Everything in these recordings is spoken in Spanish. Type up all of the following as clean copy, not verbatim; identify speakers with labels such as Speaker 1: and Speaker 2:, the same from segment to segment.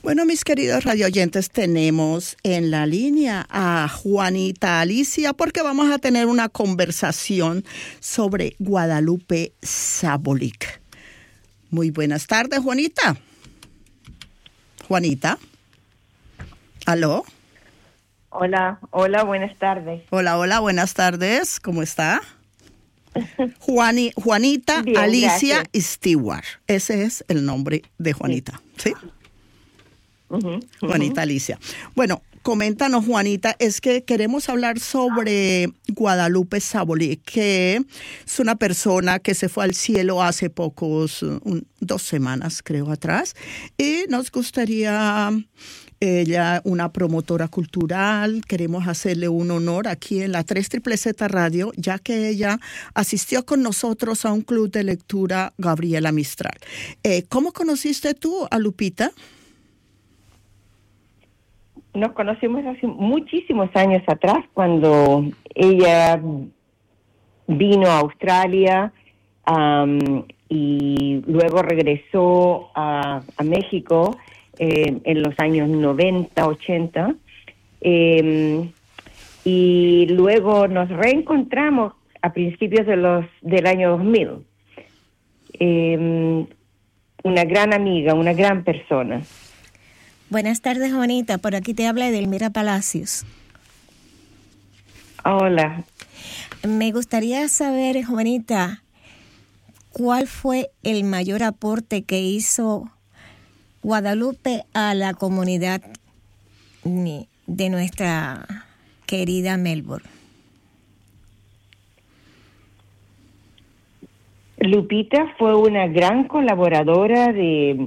Speaker 1: Bueno, mis queridos radioyentes, tenemos en la línea a Juanita Alicia porque vamos a tener una conversación sobre Guadalupe Sabolic. Muy buenas tardes, Juanita. Juanita. ¿Aló?
Speaker 2: Hola, buenas tardes.
Speaker 1: Hola, buenas tardes. ¿Cómo está? Juanita
Speaker 2: Bien,
Speaker 1: Alicia
Speaker 2: gracias.
Speaker 1: Stewart. Ese es el nombre de Juanita, ¿sí? Juanita Alicia. Bueno, coméntanos, Juanita, es que queremos hablar sobre Guadalupe Sabolic, que es una persona que se fue al cielo hace 2 semanas, creo, atrás, y nos gustaría, ella, una promotora cultural, queremos hacerle un honor aquí en la 3ZZZ Radio, ya que ella asistió con nosotros a un club de lectura Gabriela Mistral. ¿Cómo conociste tú a Lupita?
Speaker 2: Nos conocimos hace muchísimos años atrás, cuando ella vino a Australia y luego regresó a México en los años 90, 80. Y luego nos reencontramos a principios del año 2000. Una gran amiga, una gran persona.
Speaker 3: Buenas tardes, Juanita. Por aquí te habla Edelmira Palacios.
Speaker 2: Hola.
Speaker 3: Me gustaría saber, Juanita, ¿cuál fue el mayor aporte que hizo Guadalupe a la comunidad de nuestra querida Melbourne?
Speaker 2: Lupita fue una gran colaboradora de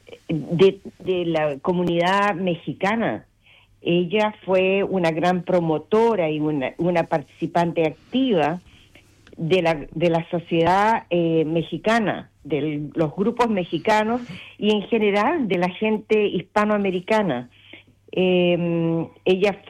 Speaker 2: la comunidad mexicana. Ella fue una gran promotora y una participante activa de la sociedad mexicana, de los grupos mexicanos y en general de la gente hispanoamericana. Ella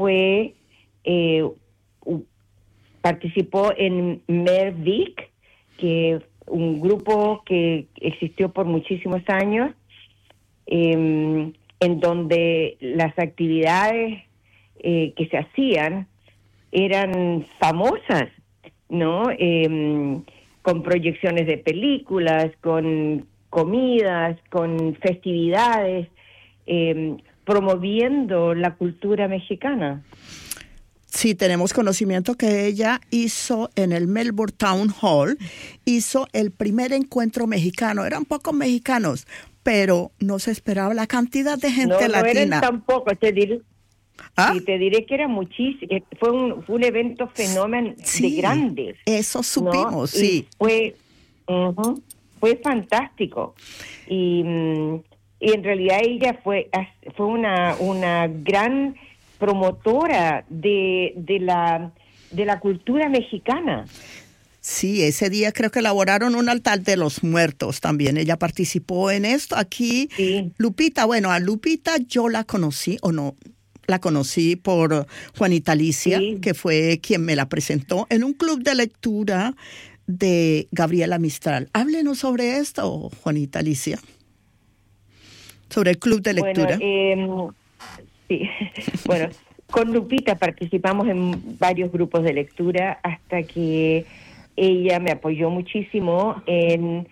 Speaker 2: participó en MERVIC, que un grupo que existió por muchísimos años, en donde las actividades que se hacían eran famosas, ¿no? Con proyecciones de películas, con comidas, con festividades, promoviendo la cultura mexicana.
Speaker 1: Sí, tenemos conocimiento que ella hizo en el Melbourne Town Hall, hizo el primer encuentro mexicano. Eran pocos mexicanos, pero no se esperaba la cantidad de gente latina.
Speaker 2: No eran tampoco, te diré.
Speaker 1: ¿Ah?
Speaker 2: Y te diré que era muchísimo, fue un evento fenómeno
Speaker 1: Sí,
Speaker 2: de grandes.
Speaker 1: Eso supimos,
Speaker 2: ¿no?
Speaker 1: sí.
Speaker 2: Y fue fantástico. Y en realidad ella fue una gran promotora de la cultura mexicana.
Speaker 1: Sí, ese día creo que elaboraron un altar de los muertos también. Ella participó en esto. Aquí,
Speaker 2: Sí.
Speaker 1: Lupita, bueno, a Lupita yo la conocí, o no, la conocí por Juanita Alicia,
Speaker 2: Sí.
Speaker 1: que fue quien me la presentó en un club de lectura de Gabriela Mistral. Háblenos sobre esto, Juanita Alicia. Sobre el club de lectura.
Speaker 2: Bueno, sí. Bueno, con Lupita participamos en varios grupos de lectura hasta que ella me apoyó muchísimo en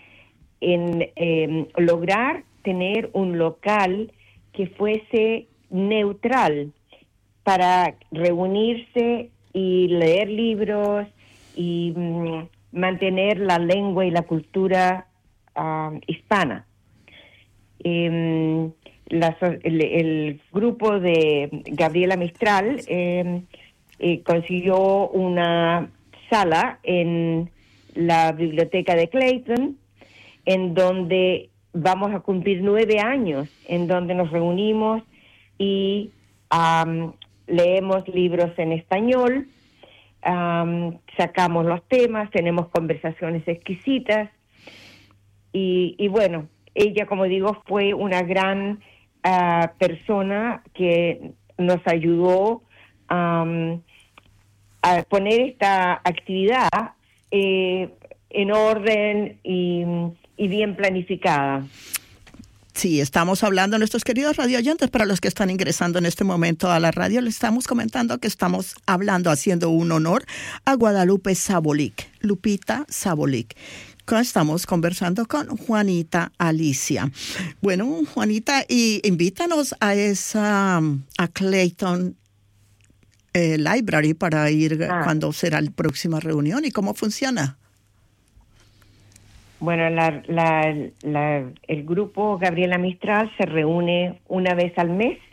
Speaker 2: lograr tener un local que fuese neutral para reunirse y leer libros y mantener la lengua y la cultura hispana. El grupo de Gabriela Mistral consiguió una sala en la biblioteca de Clayton, en donde vamos a cumplir 9 años, en donde nos reunimos y leemos libros en español, sacamos los temas, tenemos conversaciones exquisitas y bueno, ella, como digo, fue una gran persona que nos ayudó a poner esta actividad en orden y bien planificada.
Speaker 1: Sí, estamos hablando, nuestros queridos radioyentes, para los que están ingresando en este momento a la radio, les estamos comentando que estamos hablando, haciendo un honor a Guadalupe Sabolic, Lupita Sabolic. Estamos conversando con Juanita Alicia. Bueno, Juanita, y invítanos a Clayton Library para ir cuando será la próxima reunión y cómo funciona.
Speaker 2: Bueno, el grupo Gabriela Mistral se reúne una vez al mes